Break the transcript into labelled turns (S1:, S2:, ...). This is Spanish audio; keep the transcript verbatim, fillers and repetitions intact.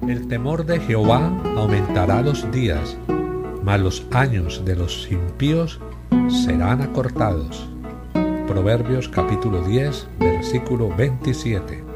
S1: El temor de Jehová aumentará los días, mas los años de los impíos serán acortados. Proverbios capítulo diez, versículo veintisiete.